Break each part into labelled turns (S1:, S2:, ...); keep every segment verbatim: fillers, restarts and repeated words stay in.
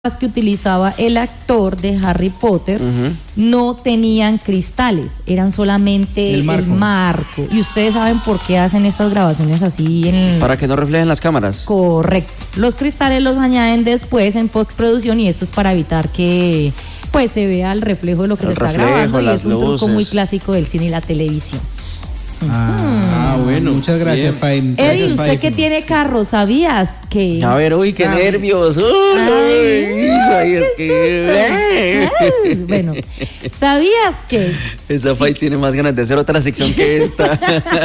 S1: que utilizaba el actor de Harry Potter uh-huh. no tenían cristales, eran solamente el marco. el marco. Y ustedes saben por qué hacen estas grabaciones así en...
S2: Para que no reflejen las cámaras.
S1: Correcto. Los cristales los añaden después en postproducción y esto es para evitar que pues se vea el reflejo de lo que el se reflejo, está grabando, y es un luces. truco muy clásico del cine y la televisión.
S3: Ah, ah, bueno. Muchas gracias, Faim.
S1: Eddie, usted que tiene carro, ¿sabías que...?
S2: A ver, uy, qué ¿Sabe? nervios. Uy, Ay, ¿sabías que...?
S1: Bueno, ¿sabías que...?
S2: Esa Faim sí. tiene más ganas de hacer otra sección que esta.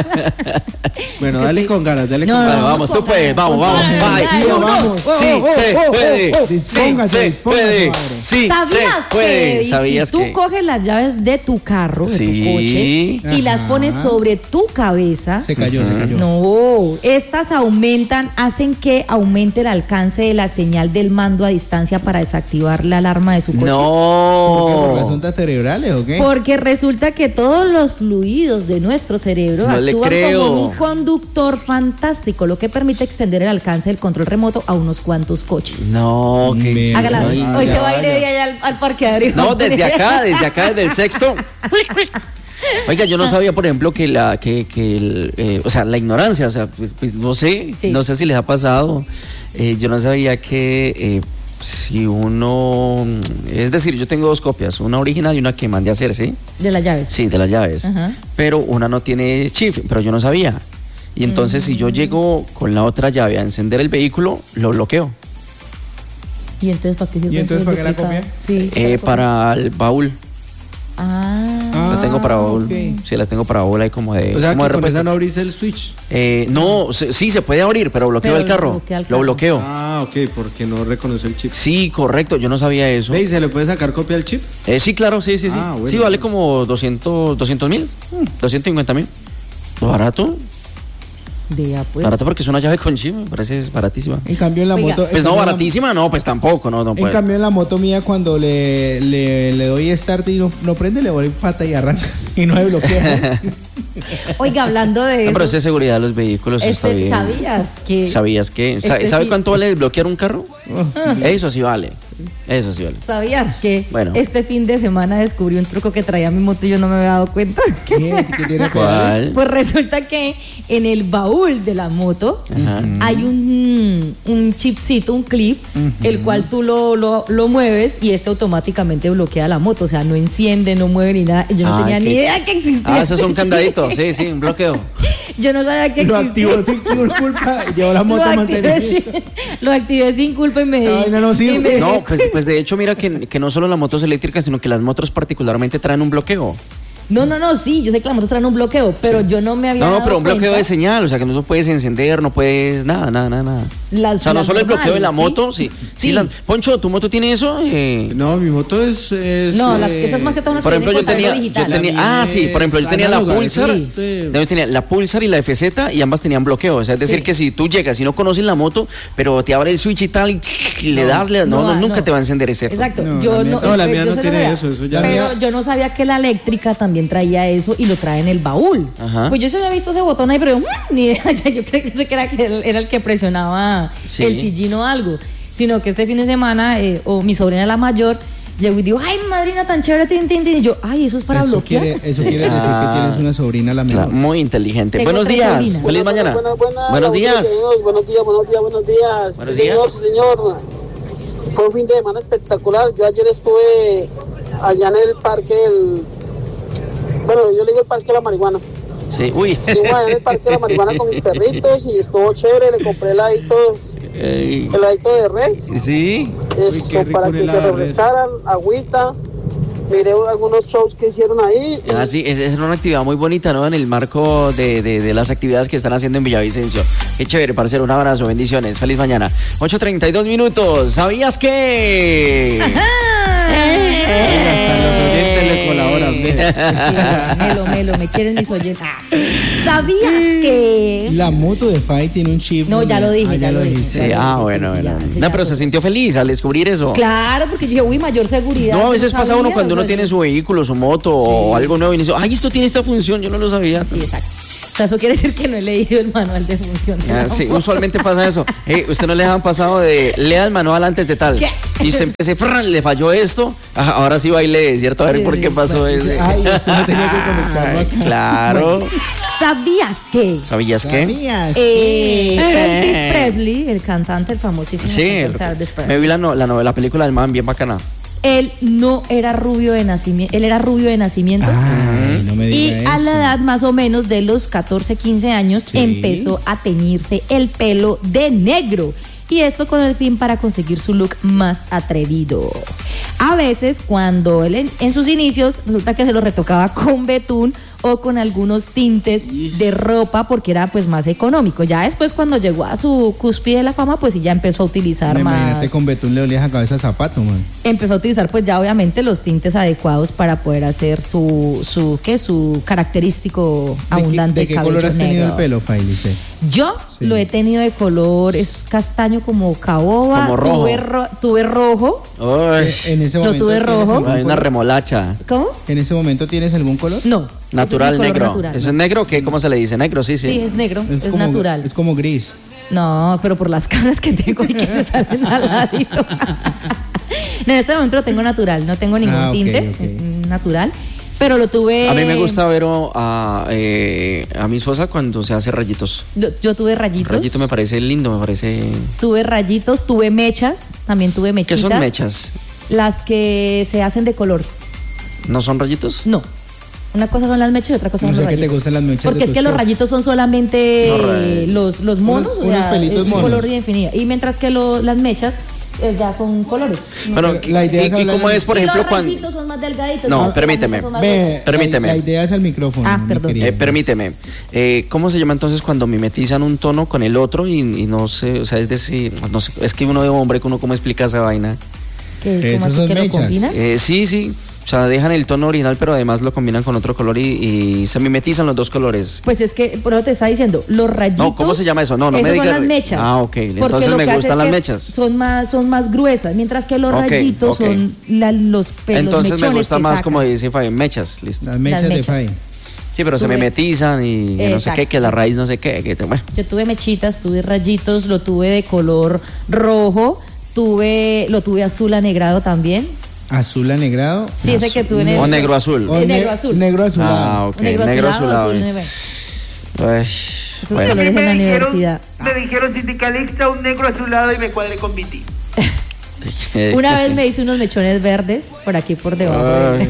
S3: Bueno, dale con ganas, dale
S1: no,
S3: con
S1: no,
S3: ganas.
S2: No, vamos, tú puedes, vamos, vamos.
S3: Vamos.
S2: Sí, se puede. Sí, se puede. Sí,
S1: ¿Sabías
S2: se puede.
S1: que
S2: ¿Sabías
S1: si tú
S2: que?
S1: coges las llaves de tu carro, de
S2: sí.
S1: tu coche, y Ajá. las pones sobre tu cabeza?
S3: Se cayó, uh-huh. se cayó.
S1: No, estas aumentan, hacen que aumente el alcance de la señal del mando a distancia para desactivar la alarma de su coche.
S2: No.
S3: ¿Por qué? ¿Por asuntos cerebrales o qué?
S1: Porque resulta que todos los fluidos de nuestro cerebro
S2: no
S1: actúan como un conductor fantástico, lo que permite extender el alcance del control remoto a unos cuantos coches.
S2: No, que
S1: hágala. Hoy ah, se va a ir de allá al, al parqueadero.
S2: No, desde acá, desde acá, desde el sexto. Oiga, yo no sabía, por ejemplo, que la, que, que el, eh, o sea, la ignorancia, o sea, pues, pues no sé, sí. no sé si les ha pasado. Eh, yo no sabía que eh, si uno, es decir, yo tengo dos copias, una original y una que mandé a hacer, ¿sí?
S1: De las llaves.
S2: Sí, de las llaves. Uh-huh. Pero una no tiene chip, pero yo no sabía. Y entonces, uh-huh. si yo llego con la otra llave a encender el vehículo, lo bloqueo.
S1: ¿Y entonces para qué sirve?
S3: ¿Y entonces para qué la copia?
S1: Sí.
S2: Eh, para el baúl.
S1: Ah,
S2: la tengo para baúl. Okay. Sí, la tengo para baúl ahí como de.
S3: O sea,
S2: como
S3: que
S2: de
S3: con esa no abrís el switch.
S2: Eh, no, se, sí se puede abrir, pero bloqueo pero el carro. Bloquea el carro. Lo bloqueo.
S3: Ah, ok, porque no reconoce el chip.
S2: Sí, correcto, yo no sabía eso.
S3: ¿Y se le puede sacar copia al chip?
S2: Eh, sí, claro, sí, sí, sí. Ah, bueno. Sí, vale como doscientos mil, hmm. doscientos cincuenta mil. ¿Barato?
S1: Vea, pues.
S2: Barato porque es una llave con chip, me parece baratísima.
S3: En cambio en la Oiga. moto...
S2: Pues no, baratísima no, pues tampoco, no, no
S3: En
S2: puede.
S3: cambio en la moto mía cuando le, le, le doy start y no, no prende, le voy pata y arranca y no se bloquea.
S1: Oiga, hablando de eso...
S2: No, pero es de seguridad de los vehículos, este, está bien.
S1: ¿Sabías que...?
S2: ¿Sabías que? Este ¿Sabe cuánto vale desbloquear un carro? Uh-huh. Eso sí vale. Eso sí vale.
S1: ¿Sabías que
S2: bueno.
S1: este fin de semana descubrí un truco que traía mi moto y yo no me había dado cuenta?
S3: ¿Qué? ¿Qué tiene
S2: ¿Cuál?
S1: Pues resulta que en el baúl de la moto uh-huh. hay un, un chipcito, un clip, uh-huh. el cual tú lo, lo, lo mueves y este automáticamente bloquea la moto. O sea, no enciende, no mueve ni nada. Yo no ah, tenía ¿qué? ni idea que existía.
S2: Ah, eso es un candadito. Sí, sí, un bloqueo.
S1: Yo no sabía que
S3: lo
S1: existía.
S3: Lo activó sin culpa y llevó la moto a mantenimiento.
S1: Lo activé sin culpa y me di.
S3: No, no,
S1: y me
S2: no pues, pues de hecho, mira que, que no solo las motos eléctricas, sino que las motos particularmente traen un bloqueo.
S1: No, no, no, sí, yo sé que las motos traen un bloqueo, pero sí. yo no me había
S2: No, no,
S1: dado
S2: pero un bloqueo
S1: cuenta.
S2: de señal, o sea que no puedes encender, no puedes nada, nada, nada, nada.
S1: Las,
S2: o sea, no solo el bloqueo de la moto, sí. sí, sí. sí la, Poncho, ¿tu moto tiene eso? Eh...
S3: No, mi moto es... es
S1: no,
S3: eh...
S1: las, esas más que todas
S2: por ejemplo, yo tenía, yo tenía, ah, sí, por ejemplo, yo tenía la Pulsar, sí. yo tenía la Pulsar y la F Z y ambas tenían bloqueo, o sea, es decir sí. que si tú llegas y no conoces la moto, pero te abre el switch y tal, y le das, le das, no, no, no, nunca no. te va a encender ese.
S1: Exacto,
S3: no,
S1: yo
S3: la
S1: no...
S3: No, la mía no tiene eso, eso ya...
S1: Pero yo no sabía que la eléctrica también traía eso y lo trae en el baúl. Ajá. Pues yo se había visto ese botón ahí, pero mmm, ni idea, yo creo que ese que era, que era el que presionaba sí. el sillín o algo, sino que este fin de semana eh, o mi sobrina la mayor llegó y dijo, ay madrina tan chévere, tin, tin, tin. Y yo, ay, eso es para
S3: eso
S1: bloquear.
S3: Quiere, eso quiere decir que tienes una sobrina la mejor.
S2: Claro, muy inteligente.
S1: Tengo
S2: buenos días,
S1: sobrinas.
S2: feliz
S4: buena,
S2: mañana.
S4: Buena, buena,
S2: buenos días.
S4: Días, buenos días, buenos días, buenos días.
S2: Buenos
S4: sí,
S2: días.
S4: Señor, sí, señor. Fue un fin de semana espectacular. Yo ayer estuve allá en el parque, el... bueno, yo le digo el parque de la marihuana.
S2: Sí, uy.
S4: Estuvimos allá en el parque de la marihuana con mis perritos y estuvo chévere, le compré heladitos,
S2: Ey.
S4: heladito de res.
S2: Sí.
S4: Esto, uy, para que se refrescaran, agüita. Miré algunos shows que hicieron ahí.
S2: Ah, sí, es, es una actividad muy bonita, ¿no? En el marco de, de, de las actividades que están haciendo en Villavicencio. Qué chévere, parcero, un abrazo, bendiciones, feliz mañana. ocho treinta y dos minutos, ¿sabías que?
S3: Hasta los oyentes le colaboran.
S1: Melo, melo, me quieren mis oyentes. ¿Sabías que?
S3: La moto de Fai tiene un chip.
S1: No, ya lo dije,
S3: ah,
S1: ya, ya lo dije.
S2: Sí, ah, bueno,
S1: sí,
S2: bueno.
S1: Sí, ya,
S2: no,
S1: ya,
S2: pero
S1: ya,
S2: se sintió feliz al descubrir eso.
S1: Claro, porque yo dije, uy, mayor seguridad.
S2: No, a veces
S1: no
S2: pasa
S1: sabía,
S2: uno cuando
S1: o sea,
S2: uno tiene
S1: yo...
S2: su vehículo, su moto sí. o algo nuevo y dice, ay, esto tiene esta función, yo no lo sabía.
S1: Sí, exacto. sea, eso quiere decir que no he leído el manual de función.
S2: Ah, sí, usualmente pasa eso. Hey, ¿usted no le han pasado de lea el manual antes de tal? ¿Qué? Y usted empieza, frrr, le falló esto. Ajá, ahora sí va y lee, ¿cierto? A ver sí, por qué pasó eso.
S3: Ay, usted no tenía que conectarlo acá.
S2: Claro.
S1: Bueno, ¿sabías que?
S2: ¿Sabías qué?
S3: ¿Sabías
S1: eh, que? Elvis Presley, el cantante, el famosísimo
S2: sí,
S1: cantante
S2: el,
S1: Elvis Presley.
S2: me vi la, no, la, novela, la película del man, bien bacana.
S1: Él no era rubio de nacimiento, él era rubio de nacimiento.
S3: Ay, no me diga
S1: y
S3: eso.
S1: a la edad más o menos de los catorce, quince años sí. empezó a teñirse el pelo de negro. Y esto con el fin para conseguir su look más atrevido. A veces cuando él en, en sus inicios resulta que se lo retocaba con betún o con algunos tintes yes. de ropa porque era pues más económico. Ya después cuando llegó a su cúspide de la fama pues sí ya empezó a utilizar
S3: me
S1: más.
S3: Imagínate con betún le olías a cabeza al zapato, man.
S1: Empezó a utilizar pues ya obviamente los tintes adecuados para poder hacer su su ¿qué? Su característico abundante
S3: ¿De qué, de qué
S1: cabello
S3: color has
S1: negro.
S3: tenido el pelo, Failice?
S1: Yo sí. lo he tenido de color es castaño como caoba,
S2: como rojo.
S1: Tuve, ro, tuve rojo.
S2: Uy.
S3: En ese momento
S1: lo tuve rojo.
S2: Hay una remolacha.
S1: ¿Cómo?
S3: ¿En ese momento tienes algún color?
S1: No.
S2: Natural, negro.
S1: Natural.
S2: ¿Eso es negro o qué? ¿Cómo se le dice? Negro, sí, sí.
S1: Sí, es negro, es, es
S3: como,
S1: natural.
S3: Es como gris.
S1: No, pero por las caras que tengo y que me salen al ladito. No, en este momento lo tengo natural, no tengo ningún
S3: ah, okay,
S1: tinte,
S3: okay.
S1: es natural. Pero lo tuve.
S2: A mí me gusta ver a, eh, a mi esposa cuando se hace rayitos.
S1: Yo, yo tuve rayitos.
S2: Rayito me parece lindo, me parece.
S1: Tuve rayitos, tuve mechas, también tuve mechitas.
S2: ¿Qué son mechas?
S1: Las que se hacen de color.
S2: ¿No son rayitos?
S1: No. Una cosa son las mechas y otra cosa
S3: no
S1: son
S3: sé
S1: los rayitos.
S3: Que te gustan las mechas.
S1: Porque es que los rayitos son solamente no, los, los monos,
S3: unos,
S1: o sea,
S3: unos pelitos
S1: es
S3: monos.
S1: color infinito. Y mientras que lo, las mechas eh, ya son colores.
S2: Bueno, la idea es ¿y, ¿y cómo es, por ejemplo,
S1: los
S2: cuando
S1: rayitos son más delgaditos?
S2: No, permíteme.
S3: Ve,
S2: permíteme.
S3: La, la idea es el micrófono.
S1: Ah, perdón.
S2: Eh, permíteme. Eh, ¿Cómo se llama entonces cuando mimetizan un tono con el otro y, y no sé, o sea, es decir, no sé, es que uno de hombre, uno cómo explica esa vaina?
S1: ¿Qué, ¿Cómo así que mechas? ¿Lo combinan?
S2: Eh, sí, sí. O sea, dejan el tono original, pero además lo combinan con otro color y, y se mimetizan los dos colores.
S1: Pues es que, por eso te estaba diciendo, los rayitos.
S2: No, ¿cómo se llama eso? No, no me digas.
S1: Son las mechas.
S2: Ah, ok. Entonces me gustan las mechas.
S1: Son más, son más gruesas, mientras que los
S2: okay,
S1: rayitos okay. son la, los pelos.
S2: Entonces me gusta más,
S1: sacan.
S2: como dice Fabi, mechas. Listo.
S3: Las mechas, las mechas. de Fabi.
S2: Sí, pero tuve, se mimetizan y no sé qué, que la raíz no sé qué. Que, bueno.
S1: Yo tuve mechitas, tuve rayitos, lo tuve de color rojo, tuve, lo tuve azul anegrado también.
S3: ¿Azul anegrado?
S1: Sí, ese que tuve en el...
S2: O negro azul.
S3: O
S1: ne negro azul.
S3: Negro azulado.
S2: Ah, ok.
S1: Negro,
S2: negro
S1: azulado.
S2: azulado.
S1: azul,
S2: Ay,
S1: esos
S2: bueno.
S1: colores en la universidad.
S5: Me dijeron sindicalista, un negro azulado y me cuadré con Viti.
S1: Una vez me hice unos mechones verdes por aquí por debajo. De...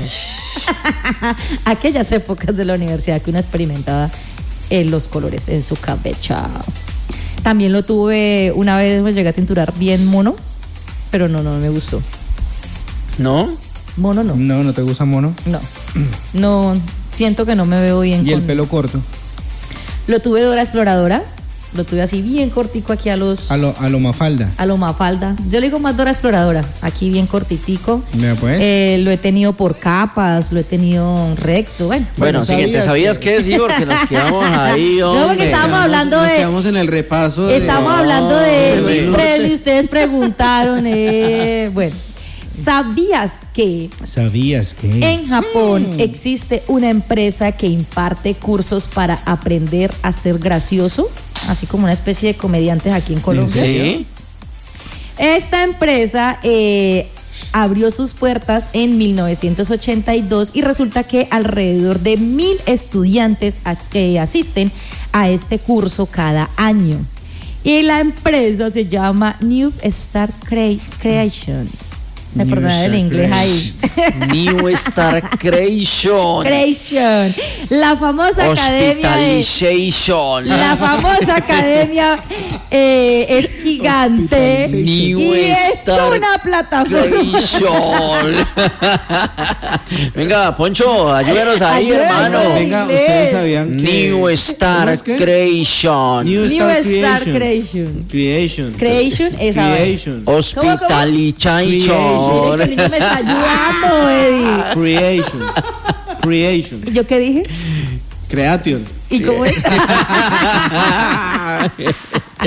S1: Aquellas épocas de la universidad que uno experimentaba en los colores en su cabello. También lo tuve, una vez me llegué a tinturar bien mono, pero no, no me gustó.
S2: ¿No?
S1: Mono no.
S3: No, ¿no te gusta mono?
S1: No. No, siento que no me veo bien.
S3: ¿Y
S1: con...
S3: el pelo corto?
S1: Lo tuve Dora Exploradora. Lo tuve así bien cortico aquí a los...
S3: A lo, a lo Mafalda.
S1: A lo Mafalda. Yo le digo más Dora Exploradora. Aquí bien cortitico.
S3: Mira pues.
S1: Eh, lo he tenido por capas, lo he tenido recto. Bueno,
S2: bueno siguiente. ¿Sabías qué es, Ivor? Que nos quedamos ahí, hombre.
S1: No, porque estábamos hablando de...
S6: Nos quedamos en el repaso. De...
S1: Estamos
S6: no,
S1: hablando de Elvis
S6: no,
S1: Presley. Ustedes preguntaron. Eh, bueno. ¿Sabías que
S3: ¿Sabías que
S1: en Japón mm. existe una empresa que imparte cursos para aprender a ser gracioso? Así como una especie de comediantes aquí en Colombia.
S2: Sí.
S1: Esta empresa eh, abrió sus puertas en mil novecientos ochenta y dos y resulta que alrededor de mil estudiantes a, que asisten a este curso cada año. Y la empresa se llama New Star Cre- Creation. Me perdonaré el inglés ahí.
S2: New Star Creation.
S1: Creation. La famosa academia de, La famosa academia eh, es gigante.
S2: New
S1: y
S2: Star
S1: es una plataforma.
S2: Creation. Venga, Poncho, ayúdanos ahí,
S1: Ayúdanos,
S2: hermano.
S6: Venga, ustedes sabían que
S2: New Star Creation.
S6: New
S1: New
S6: Star,
S1: Star
S6: Creation.
S1: Creation.
S6: Creation.
S1: Creation es
S6: Creation.
S2: Hospitalization.
S1: Mire que el niño me está ayudando, Eddie.
S6: Creation. Creation.
S1: ¿Y yo qué dije?
S6: Creation.
S1: ¿Y cómo es?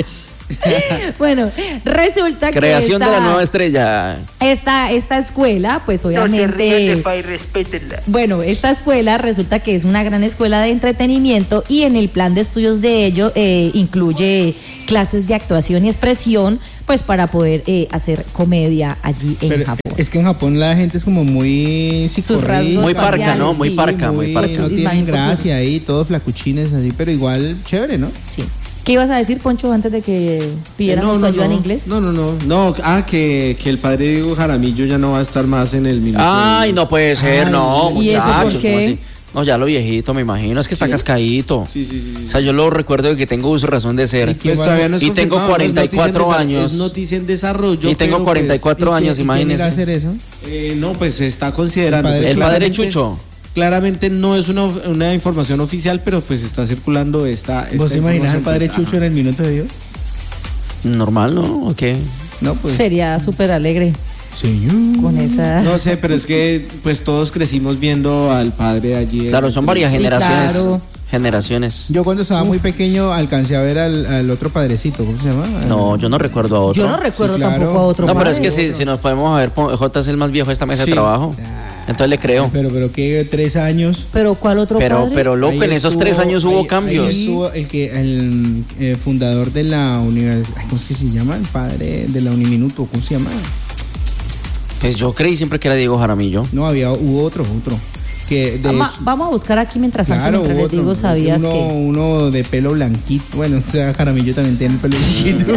S1: Bueno, resulta
S2: Creación
S1: que esta,
S2: de la nueva estrella.
S1: Esta, esta escuela, pues obviamente...
S5: No se ríen de Fay, respétenla.
S1: Bueno, esta escuela resulta que es una gran escuela de entretenimiento y en el plan de estudios de ello eh, incluye clases de actuación y expresión, pues para poder eh, hacer comedia allí en
S3: Pero
S1: Japón.
S3: es que en Japón la gente es como muy psicorrista,
S2: muy parca, ¿no? Muy
S1: sí,
S2: parca,
S3: muy,
S2: muy parca.
S3: no tienen gracia ahí, todos flacuchines así, pero igual chévere, ¿no?
S1: Sí. ¿Qué ibas a decir, Poncho, antes de que pidiéramos
S6: no,
S1: tu
S6: no,
S1: ayuda
S6: no,
S1: en inglés?
S6: No, no, no, no, ah, que, que el padre Diego Jaramillo ya no va a estar más en el minuto.
S2: Ay, no puede ser,
S3: Ay,
S2: no,
S1: ¿y eso por
S2: muchachos.
S1: qué?
S2: ¿cómo así? No, ya lo viejito, me imagino, es que está
S6: ¿Sí?
S2: cascadito.
S6: Sí, sí, sí, sí.
S2: O sea, yo lo recuerdo de que tengo uso razón de ser.
S6: Pues todavía no es
S2: Y tengo
S6: confirmado,
S2: cuarenta y cuatro
S6: no es noticia en
S2: años.
S6: desa- Es noticia en desarrollo.
S2: Y tengo
S6: pero,
S2: cuarenta y
S6: pues,
S2: cuatro años,
S3: ¿Y quién irá a
S2: imagínense.
S3: hacer eso?
S6: eh, no, pues se está considerando.
S3: El padre-
S6: pues,
S2: El padre
S6: claramente-
S2: Chucho.
S6: Claramente no es una, una información oficial, pero pues está circulando esta. esta
S3: ¿Vos te imaginas al
S6: información,
S3: padre
S6: pues,
S3: Chucho en el minuto de Dios?
S2: Normal, ¿no? ¿O qué?
S3: No, pues.
S1: Sería súper alegre
S3: Señor.
S1: con esa...
S6: ajá. No sé, pero es que pues todos crecimos viendo al padre allí.
S2: Claro, son varias
S1: Sí,
S2: generaciones.
S1: claro.
S2: Generaciones.
S3: Yo cuando estaba muy pequeño alcancé a ver al, al otro padrecito, ¿cómo se llama?
S2: No, yo no recuerdo a otro.
S1: Yo no recuerdo
S3: Sí, claro.
S1: tampoco a otro
S2: No, pero es
S1: padre.
S2: que si, si nos podemos ver, J es el más viejo de esta mesa
S6: Sí.
S2: de trabajo. Entonces le creo.
S3: Pero, pero que tres años.
S1: Pero ¿cuál otro
S2: Pero,
S1: padre?
S2: pero loco,
S3: Ahí
S2: en esos
S3: estuvo-
S2: tres años hubo
S3: ahí-
S2: cambios.
S3: Ahí estuvo el que el eh, fundador de la universidad, ¿cómo es que se llama? El padre de la Uniminuto, ¿cómo se llama?
S2: Pues yo creí siempre que era Diego Jaramillo.
S3: No, había, hubo otro, otro. Que de
S1: Vamos, vamos a buscar aquí mientras tanto,
S3: claro,
S1: mientras
S3: hubo
S1: les digo,
S3: otro.
S1: ¿sabías
S3: uno,
S1: que?
S3: uno de pelo blanquito. Bueno, o sea, Jaramillo también tiene el pelo blanquito.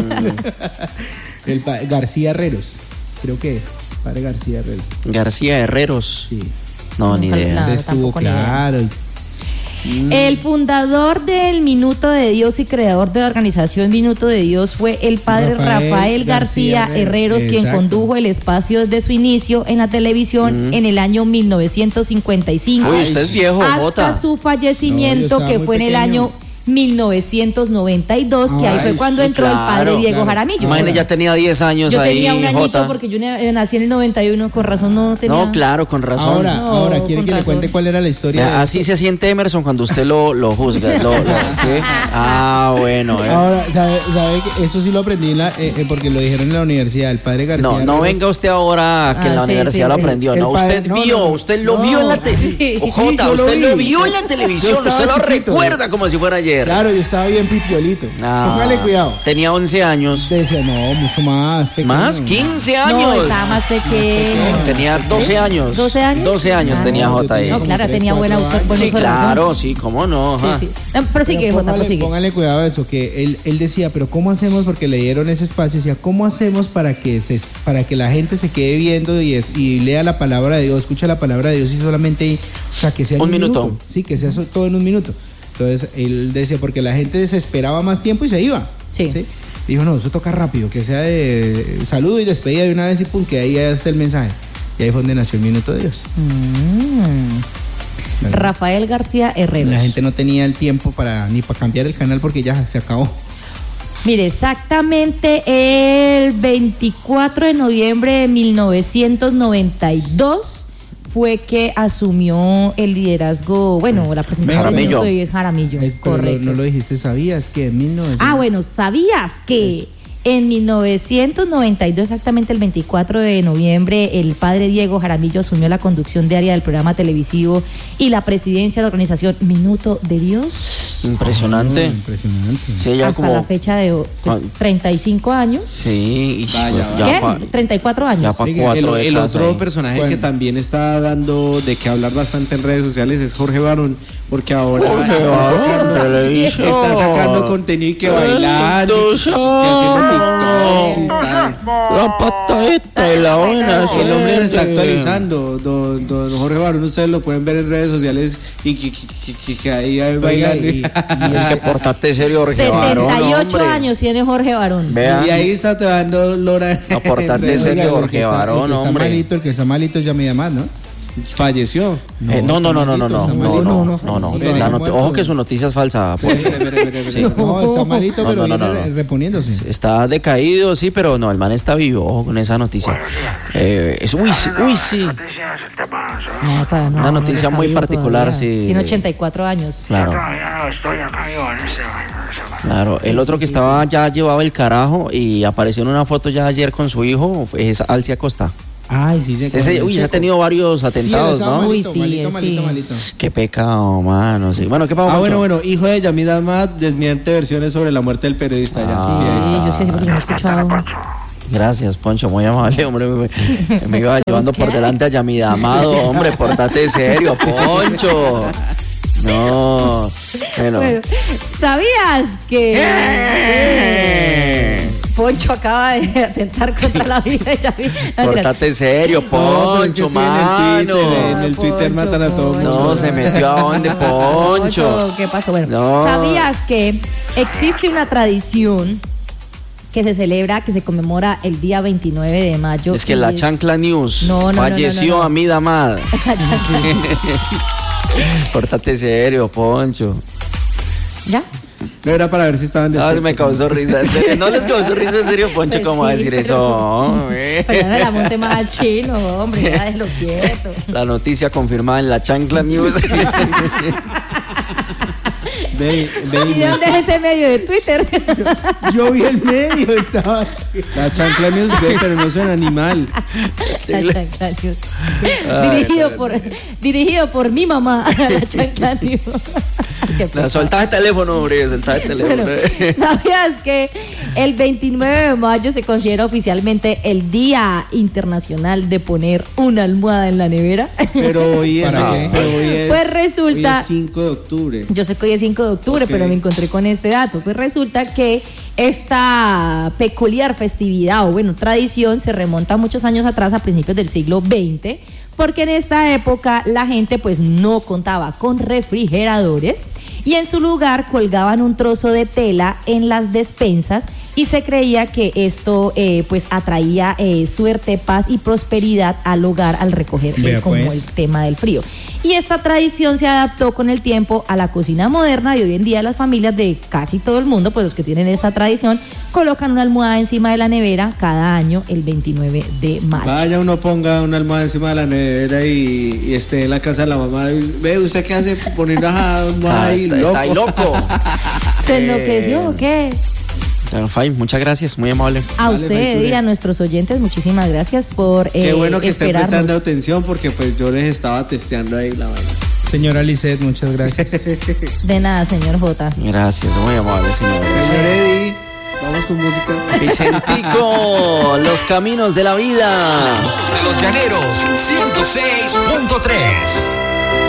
S3: el pa- García Herreros, creo que es. Padre García Herreros.
S2: García Herreros.
S3: Sí.
S2: No, ni
S1: Nunca-
S2: idea.
S1: nada.
S3: Ese estuvo
S1: tampoco ni idea.
S3: claro.
S1: El fundador del Minuto de Dios y creador de la organización Minuto de Dios fue el padre
S3: Rafael
S1: Rafael,
S3: García
S1: García Herreros,
S3: Herreros,
S1: quien
S3: exacto.
S1: condujo el espacio desde su inicio en la televisión en el año mil novecientos cincuenta y cinco.
S2: Uy, usted es viejo,
S1: hasta
S2: Jota.
S1: su
S3: No, yo
S1: fallecimiento,
S3: estaba
S1: que
S3: muy
S1: fue en el
S3: pequeño.
S1: año mil novecientos noventa y dos, que ahí fue
S3: Ay,
S1: cuando
S2: sí,
S1: entró el padre
S2: claro,
S1: Diego
S3: claro.
S1: Jaramillo.
S2: Imagínate, ya tenía diez años
S1: Yo
S2: ahí,
S1: tenía un añito
S2: Jota.
S1: porque yo ne- nací en el noventa y uno, con razón no tenía...
S2: No, claro, con razón.
S3: Ahora,
S1: No,
S3: ahora,
S1: con
S3: ¿quieren que le
S1: razón.
S3: cuente cuál era la historia?
S2: Vea,
S3: de
S2: así
S3: esto?
S2: se siente Emerson cuando usted lo, lo juzga. lo- lo- ¿sí? Ah, bueno. eh.
S3: Ahora, ¿sabe, sabe que eso sí lo aprendí en la- eh, eh, porque lo dijeron en la universidad, el padre García.
S2: No, no
S3: Herreros.
S2: venga usted ahora a que en
S1: Ah,
S2: la
S1: sí,
S2: universidad
S1: sí,
S2: lo
S1: sí.
S2: aprendió.
S3: El
S2: No,
S3: padre-
S2: usted
S3: no,
S2: vio,
S3: no,
S2: usted lo
S3: no.
S2: vio en la
S1: Sí.
S2: televisión.
S1: Sí,
S2: Jota,
S3: yo lo
S2: usted lo
S3: vi.
S2: vio en la
S3: Yo
S2: televisión.
S3: estaba
S2: Usted lo
S3: chiquito.
S2: recuerda como si fuera ayer.
S3: Claro, yo estaba bien pipiolito.
S2: Ah,
S3: Póngale cuidado.
S2: Tenía once años.
S3: Decía, no, mucho más. Pequeño.
S2: Más, quince
S1: No,
S2: años.
S1: estaba más pequeño.
S2: Tenía doce años.
S1: ¿doce años?
S2: doce años
S1: Ah,
S2: tenía
S3: no, yo
S2: Jota ahí.
S3: tenía
S1: No,
S3: como
S1: claro,
S3: tres,
S1: tenía buena
S3: cuatro
S1: uso- buena
S2: Sí,
S1: observación.
S2: claro, sí, cómo no.
S1: Sí,
S2: ajá.
S1: sí. No, prosigue,
S3: Pero
S1: Jota,
S3: póngale,
S1: prosigue.
S3: póngale cuidado a eso, que él, él decía, pero ¿cómo hacemos? Porque le dieron ese espacio, decía, ¿cómo hacemos para que se, para que la gente se quede viendo y, y lea la palabra de Dios, escucha la palabra de Dios y solamente, o sea, que sea en
S2: Un minuto.
S3: Sí, que sea so- todo en un minuto. Entonces, él decía, porque la gente se esperaba más tiempo y se iba.
S1: Sí.
S3: Dijo, no, eso toca rápido, que sea de saludo y despedida de una vez y pum, que ahí es el mensaje. Y ahí fue donde nació el Minuto de Dios.
S1: Mm. Rafael García Herreros.
S3: La gente no tenía el tiempo para ni para cambiar el canal porque ya se acabó.
S1: Mire, exactamente el veinticuatro de noviembre de mil novecientos noventa y dos fue que asumió el liderazgo, bueno, la presentación del
S2: Jaramillo.
S1: Minuto de Dios Jaramillo.
S3: Es- pero
S1: Correcto.
S3: No, no lo dijiste, ¿sabías que en mil novecientos?
S1: Ah, bueno, ¿sabías que en mil novecientos noventa y dos, exactamente el veinticuatro de noviembre, el padre Diego Jaramillo asumió la conducción diaria del programa televisivo y la presidencia de la organización Minuto de Dios?
S2: Impresionante.
S3: Impresionante.
S2: Sí, ya
S1: Hasta
S2: como.
S1: la fecha de pues,
S2: Ah.
S1: treinta y cinco años.
S2: Sí, y-
S6: Vaya,
S2: ya
S1: ¿Qué?
S2: pa-
S1: treinta y cuatro
S2: ya
S1: años.
S2: pa'
S6: Oiga,
S2: cuatro
S6: el, el
S2: décadas
S6: otro
S2: ahí.
S6: personaje
S3: Bueno.
S6: que también está dando de qué hablar bastante en redes sociales es Jorge Barón, porque ahora
S2: Jorge
S6: está,
S2: Barón,
S6: sacando,
S2: televisión.
S6: está sacando contenido y que bailando, y que, que haciendo TikToks y tal.
S2: La pata esta y la buena.
S6: El hombre se está
S2: suerte.
S6: actualizando, don, don Jorge Barón, ustedes lo pueden ver en redes sociales y que, que, que, que- que ahí hay bailando.
S3: y-
S6: Y,
S2: Es que portate serio, Jorge Barón,
S1: setenta y ocho
S2: hombre.
S1: años tiene Jorge Barón.
S2: Vea.
S6: ahí está te dando Lora.
S2: No, portate
S6: en redes
S2: serio,
S3: Oiga, el
S2: Jorge
S3: que está-
S2: Barón,
S3: el que está
S2: hombre.
S3: malito, el que está malito ya me llama, ¿no?
S6: Falleció.
S2: Eh, No, no, no, no, no, no,
S3: Está
S2: no,
S3: malito,
S2: no,
S3: está
S2: no, no,
S3: malito.
S2: La noti-
S3: Muerto.
S2: Ojo que su noticia es falsa, Poncho.
S6: Mire, mire, mire, mire.
S2: Sí.
S3: No, está malito,
S2: No,
S3: pero
S2: no, no,
S3: viene
S2: no.
S3: reponiéndose.
S2: Está decaído, sí, pero no, el man está vivo, ojo con esa noticia. Eh, es, uy, sí, uy, sí.
S1: No, todavía no,
S2: Una
S1: no
S2: noticia
S1: está
S2: muy
S1: vivo
S2: particular,
S1: todavía.
S2: sí.
S1: Tiene ochenta y cuatro años.
S2: Claro.
S5: Todavía no estoy acá vivo en este momento.
S2: Claro,
S1: Sí,
S2: el otro
S1: sí,
S2: que
S1: sí,
S2: estaba
S1: sí.
S2: ya llevaba el carajo y apareció en una foto ya ayer con su hijo, es Alcia Costa.
S3: Ay, sí, se
S2: Ese, uy, se ha tenido varios atentados,
S3: sí,
S2: ¿no?
S3: Malito,
S1: Uy, sí,
S3: malito,
S1: él
S3: malito,
S1: sí.
S3: malito.
S2: Qué pecado, mano, sí. Bueno, ¿qué pasó?
S6: Ah,
S2: Poncho?
S6: bueno, bueno, hijo de Yamid Ahmad desmiente versiones sobre la muerte del periodista. Ya.
S2: Ah.
S6: Sí, ahí
S1: Sí,
S6: está.
S1: yo sí, sí, porque no he escuchado.
S2: Gracias, Poncho, muy amable, hombre. Me, me iba llevando por
S1: ¿Qué?
S2: delante a Yamida Amado, hombre, portate serio, Poncho. No, bueno.
S1: Bueno, ¿sabías que
S2: ¡Eh!
S1: Poncho acaba de atentar contra la vida de Yamid?
S2: Portate serio,
S6: No, pero es que
S2: Poncho,
S6: estoy en el Twitter,
S2: mano.
S6: en el Twitter
S1: Poncho,
S6: matan a todo el
S1: Poncho.
S6: mundo.
S2: No, se metió a dónde, Poncho.
S1: ¿Qué pasó? Bueno,
S2: No.
S1: ¿sabías que existe una tradición que se celebra, que se conmemora el día veintinueve de mayo?
S2: Es que
S1: y
S2: la
S1: es-
S2: Chancla News
S1: No, no, no,
S2: falleció
S1: no, no, no.
S2: Amid Ahmad.
S1: La chancla.
S2: Portate serio, Poncho.
S1: ¿Ya?
S6: No era para ver si estaban
S2: No,
S6: despiertos.
S2: me causó risa. ¿En serio? ¿No les causó risa en serio, Poncho?
S1: Pues
S2: ¿Cómo va a
S1: sí,
S2: decir
S1: pero-
S2: eso? Hombre.
S1: Pues ya no la monte más al chino, hombre, ya déjelo quieto.
S2: La noticia confirmada en la Chancla News.
S6: Ve, ve,
S1: ¿Y de dónde es ese medio de Twitter?
S3: Yo vi el medio, estaba.
S6: la chancla news ve, pero no son animal.
S1: La Chancla News.
S2: Ay,
S1: dirigido,
S2: no,
S1: por, dirigido por mi mamá, la Chancla News. Qué
S2: No,
S1: pecado.
S2: soltá el teléfono, hombre, soltá el teléfono.
S1: Bueno, ¿sabías que el veintinueve de mayo se considera oficialmente el Día Internacional de poner una almohada en la nevera?
S6: Pero hoy es,
S3: ¿Para qué?
S6: pero hoy es,
S1: Pues resulta-
S6: hoy es cinco de octubre.
S1: Yo sé que hoy es cinco de octubre,
S6: Ok.
S1: pero me encontré con este dato. Pues resulta que esta peculiar festividad o bueno, tradición se remonta muchos años atrás, a principios del siglo veinte, porque en esta época la gente pues no contaba con refrigeradores y en su lugar colgaban un trozo de tela en las despensas y se creía que esto eh, pues atraía eh, suerte, paz y prosperidad al hogar al recoger eh,
S3: Vea,
S1: como
S3: pues.
S1: el tema del frío. Y esta tradición se adaptó con el tiempo a la cocina moderna y hoy en día las familias de casi todo el mundo, pues los que tienen esta tradición, colocan una almohada encima de la nevera cada año el veintinueve de mayo.
S6: Vaya, uno ponga una almohada encima de la nevera y, y esté en la casa de la mamá. y, Ve, ¿usted qué hace poniendo esa almohada
S2: Está,
S6: ahí,
S2: está-
S6: loco?
S2: está ahí loco.
S1: ¿Se enloqueció o qué?
S2: Bueno, Fine, muchas gracias, muy amable.
S1: A
S6: Vale,
S1: usted
S6: Maisure.
S1: y a nuestros oyentes, muchísimas gracias por eh,
S6: Qué bueno que estén
S1: esperarnos.
S6: prestando atención porque pues yo les estaba testeando ahí la vaina.
S3: Señora Lisette, muchas gracias.
S1: De nada, señor J.
S2: Gracias, muy amable, señores.
S6: Señor Eddie, vamos con música.
S2: Vicentico, los caminos de la vida.
S7: De los Llaneros, ciento seis punto tres.